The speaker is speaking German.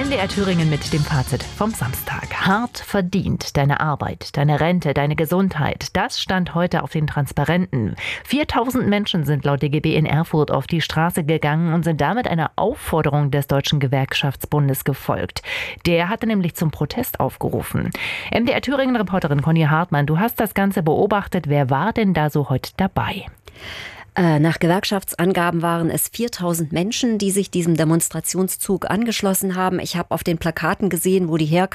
MDR Thüringen mit dem Fazit vom Samstag. Hart verdient, deine Arbeit, deine Rente, deine Gesundheit. Das stand heute auf den Transparenten. 4000 Menschen sind laut DGB in Erfurt auf die Straße gegangen und sind damit einer Aufforderung des Deutschen Gewerkschaftsbundes gefolgt. Der hatte nämlich zum Protest aufgerufen. MDR Thüringen-Reporterin Conny Hartmann, du hast das Ganze beobachtet. Wer war denn da so heute dabei? Nach Gewerkschaftsangaben waren es 4000 Menschen, die sich diesem Demonstrationszug angeschlossen haben. Ich habe auf den Plakaten gesehen, wo die herkamen.